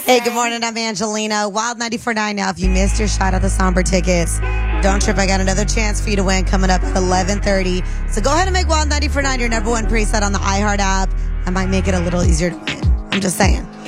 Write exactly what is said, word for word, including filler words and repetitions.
Hey, good morning. I'm Angelina. Wild ninety-four point nine now. If you missed your shot at the Somber tickets, don't trip. I got another chance for you to win coming up at eleven thirty. So go ahead and make Wild ninety-four point nine your number one preset on the iHeart app. I might make it a little easier to win. I'm just saying.